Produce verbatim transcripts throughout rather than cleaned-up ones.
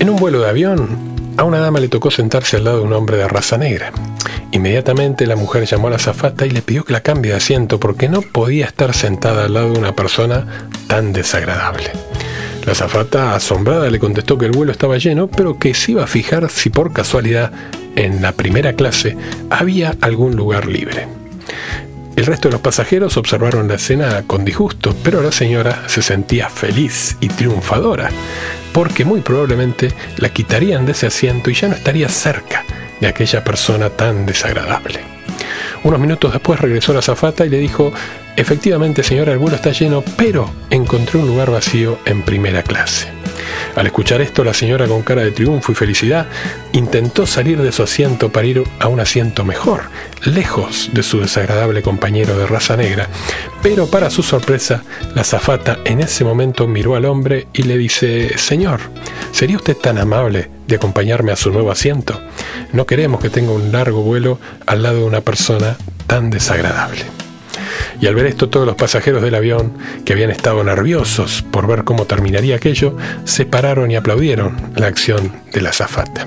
En un vuelo de avión, a una dama le tocó sentarse al lado de un hombre de raza negra. Inmediatamente la mujer llamó a la azafata y le pidió que la cambie de asiento porque no podía estar sentada al lado de una persona tan desagradable. La azafata, asombrada, le contestó que el vuelo estaba lleno, pero que se iba a fijar si por casualidad en la primera clase había algún lugar libre. El resto de los pasajeros observaron la escena con disgusto, pero la señora se sentía feliz y triunfadora, porque muy probablemente la quitarían de ese asiento y ya no estaría cerca de aquella persona tan desagradable. Unos minutos después regresó la azafata y le dijo: efectivamente, señora, el vuelo está lleno, pero encontré un lugar vacío en primera clase. Al escuchar esto, la señora, con cara de triunfo y felicidad, intentó salir de su asiento para ir a un asiento mejor, lejos de su desagradable compañero de raza negra. Pero para su sorpresa, la azafata en ese momento miró al hombre y le dice: señor, ¿sería usted tan amable de acompañarme a su nuevo asiento? No queremos que tenga un largo vuelo al lado de una persona tan desagradable. Y al ver esto, todos los pasajeros del avión, que habían estado nerviosos por ver cómo terminaría aquello, se pararon y aplaudieron la acción de la azafata.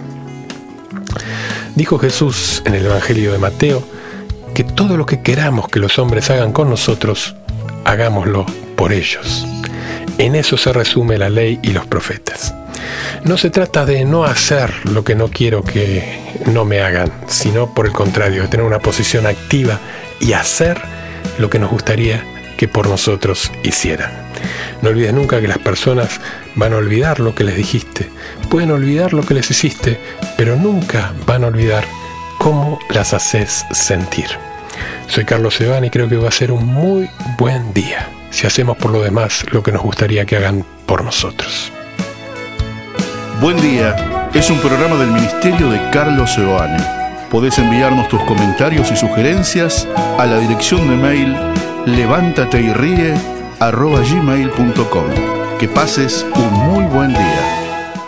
Dijo Jesús en el Evangelio de Mateo que todo lo que queramos que los hombres hagan con nosotros, hagámoslo por ellos. En eso se resume la ley y los profetas. No se trata de no hacer lo que no quiero que no me hagan, sino por el contrario, de tener una posición activa y hacer lo que nos gustaría que por nosotros hicieran. No olvides nunca que las personas van a olvidar lo que les dijiste, pueden olvidar lo que les hiciste, pero nunca van a olvidar cómo las haces sentir. Soy Carlos Sebán y creo que va a ser un muy buen día si hacemos por lo demás lo que nos gustaría que hagan por nosotros. Buen Día es un programa del Ministerio de Carlos Sebán. Podés enviarnos tus comentarios y sugerencias a la dirección de mail levántateyríe arroba gmail punto com. Que pases un muy buen día.